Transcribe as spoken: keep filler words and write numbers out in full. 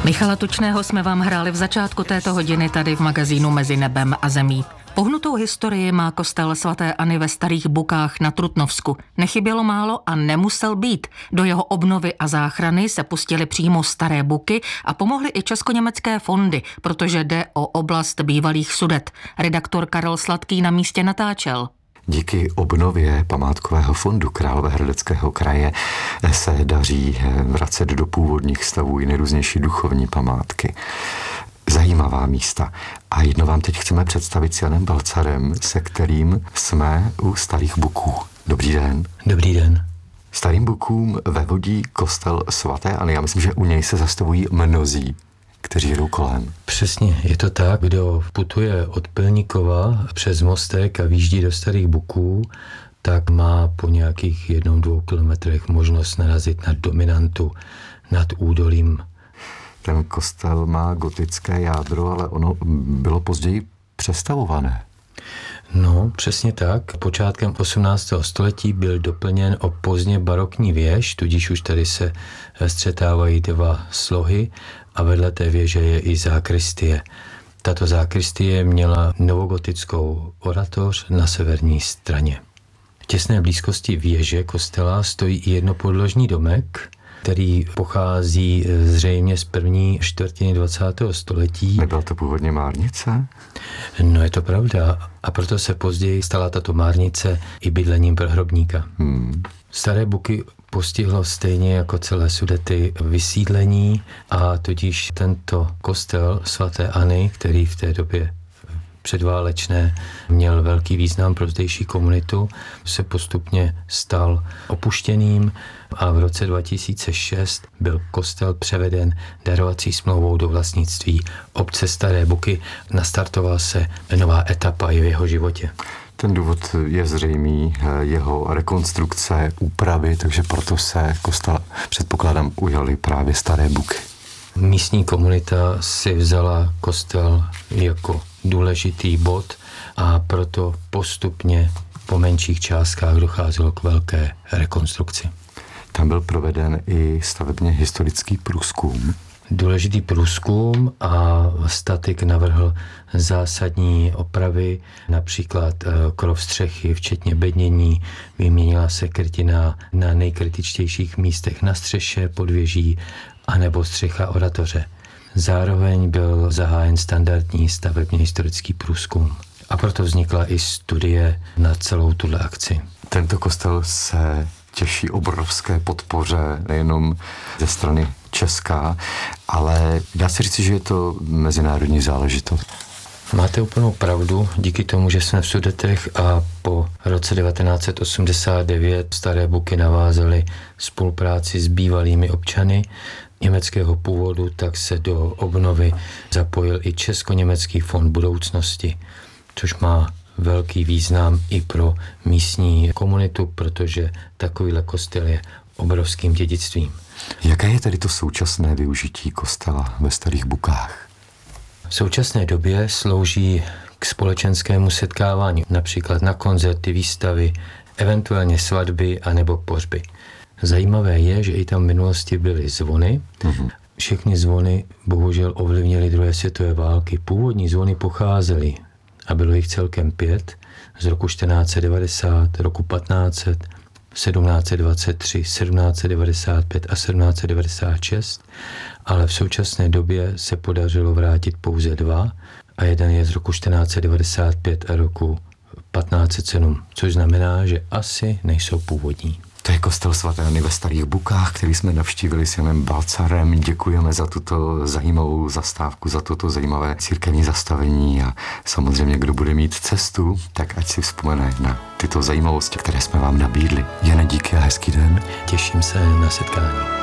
Michala Tučného jsme vám hráli v začátku této hodiny tady v magazínu Mezi nebem a zemí. Pohnutou historii má kostel svaté Anny ve Starých Bukách na Trutnovsku. Nechybělo málo a nemusel být. Do jeho obnovy a záchrany se pustily přímo Staré Buky a pomohly i česko-německé fondy, protože jde o oblast bývalých Sudet. Redaktor Karel Sladký na místě natáčel. Díky obnově památkového fondu Královéhradeckého kraje se daří vracet do původních stavů i nejrůznější duchovní památky. Zajímavá místa. A jedno vám teď chceme představit s Janem Balcarem, se kterým jsme u Starých Buků. Dobrý den. Dobrý den. Starým Bukům vevodí kostel svaté Anny. Já myslím, že u něj se zastavují mnozí, kteří jdou kolem. Přesně, je to tak, kdo putuje od Pilníkova přes Mostek a výjíždí do Starých Buků, tak má po nějakých jednou, dvou kilometrech možnost narazit na dominantu nad údolím. Ten kostel má gotické jádro, ale ono bylo později přestavované. No, přesně tak. Počátkem osmnáctého století byl doplněn o pozdně barokní věž, tudíž už tady se střetávají dva slohy a vedle té věže je i zákristie. Tato zákristie měla novogotickou oratoř na severní straně. V těsné blízkosti věže kostela stojí i jednopodložní domek, který pochází zřejmě z první čtvrtiny dvacátého století. Nebyla to původně márnice? No, je to pravda. A proto se později stala tato márnice i bydlením pro hrobníka. Hmm. Staré Buky postihlo stejně jako celé Sudety vysídlení a tudíž tento kostel svaté Anny, který v té době předválečné měl velký význam pro zdejší komunitu, se postupně stal opuštěným a v roce dva tisíce šest byl kostel převeden darovací smlouvou do vlastnictví obce Staré Buky. Nastartovala se nová etapa v jeho životě. Ten důvod je zřejmý, jeho rekonstrukce, úpravy, takže proto se kostel, předpokládám, ujali právě Staré Buky. Místní komunita si vzala kostel jako důležitý bod a proto postupně po menších částkách docházelo k velké rekonstrukci. Tam byl proveden i stavebně historický průzkum. Důležitý průzkum a statik navrhl zásadní opravy, například krov střechy, včetně bednění, vyměnila se krytina na nejkritičtějších místech na střeše, podvěží anebo střecha oratoře. Zároveň byl zahájen standardní stavebně historický průzkum a proto vznikla i studie na celou tuhle akci. Tento kostel se těší obrovské podpoře nejenom ze strany česká, ale dá se říct, že je to mezinárodní záležitost. Máte úplnou pravdu, díky tomu, že jsme v Sudetech a po roce devatenáct set osmdesát devět Staré Buky navázaly spolupráci s bývalými občany německého původu, tak se do obnovy zapojil i Česko-německý fond budoucnosti, což má velký význam i pro místní komunitu, protože takovýhle kostel je obrovským dědictvím. Jaké je tedy to současné využití kostela ve Starých Bukách? V současné době slouží k společenskému setkávání, například na koncerty, výstavy, eventuálně svatby anebo pohřby. Zajímavé je, že i tam v minulosti byly zvony. Mm-hmm. Všechny zvony bohužel ovlivnily druhé světové války. Původní zvony pocházely, a bylo jich celkem pět, z roku čtrnáct set devadesát, roku patnáct set, sedmnáct set dvacet tři, sedmnáct set devadesát pět a sedmnáct set devadesát šest, ale v současné době se podařilo vrátit pouze dva a jeden je z roku čtrnáct set devadesát pět a roku patnáct set sedm, což znamená, že asi nejsou původní. To je kostel svaté Anny ve Starých Bukách, který jsme navštívili s Janem Balcarem. Děkujeme za tuto zajímavou zastávku, za toto zajímavé církevní zastavení a samozřejmě, kdo bude mít cestu, tak ať si vzpomene na tyto zajímavosti, které jsme vám nabídli. Jane, díky a hezký den. Těším se na setkání.